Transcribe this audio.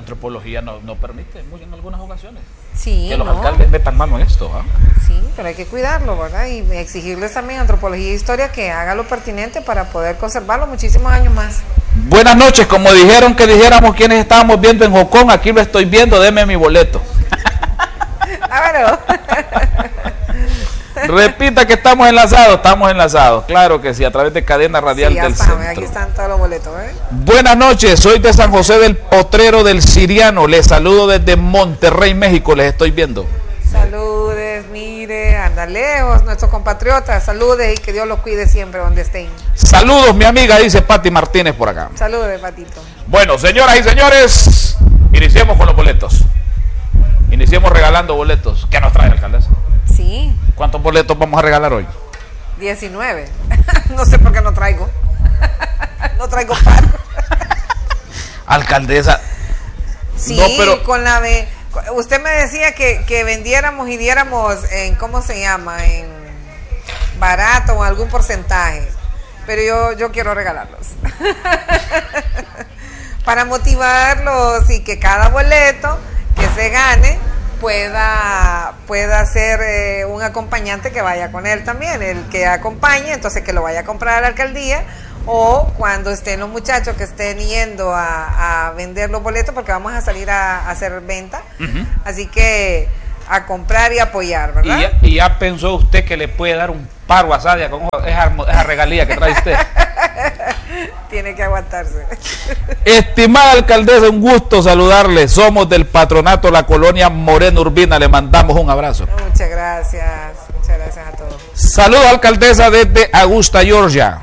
antropología no permite en algunas ocasiones Sí, que los alcaldes metan mano en esto. Sí, pero hay que cuidarlo, ¿verdad? Y exigirles también a Antropología e Historia que haga lo pertinente para poder conservarlo muchísimos años más. Buenas noches, como dijeron que dijéramos quienes estábamos viendo en Jocón, aquí lo estoy viendo, deme mi boleto. Bueno. Repita que estamos enlazados, claro que sí, a través de Cadena Radial del Centro. Aquí están todos los boletos, ¿eh? Buenas noches, soy de San José del Potrero del Siriano, les saludo desde Monterrey, México, les estoy viendo. Saludes, mire, anda lejos, nuestros compatriotas, saludes y que Dios los cuide siempre donde estén. Saludos, mi amiga, dice Pati Martínez por acá. Saludes, Patito. Bueno, señoras y señores, iniciemos con los boletos. Iniciemos regalando boletos. ¿Qué nos trae, alcaldesa? Sí. ¿Cuántos boletos vamos a regalar hoy? 19. No sé por qué no traigo. No traigo par. Alcaldesa. Sí, no, pero... con la de... Usted me decía que vendiéramos y diéramos en, ¿cómo se llama? En barato o algún porcentaje. Pero yo quiero regalarlos. Para motivarlos y que cada boleto que se gane pueda ser un acompañante que vaya con él también, el que acompañe, entonces que lo vaya a comprar a la alcaldía, o cuando estén los muchachos que estén yendo a vender los boletos, porque vamos a salir a hacer venta, así que a comprar y apoyar, ¿verdad? ¿Y ya pensó usted que le puede dar un paro a Sadia con esa regalía que trae usted? Tiene que aguantarse. Estimada alcaldesa, un gusto saludarle. Somos del patronato La Colonia Moreno Urbina. Le mandamos un abrazo. Muchas gracias a todos. Saludos, alcaldesa, desde Augusta, Georgia.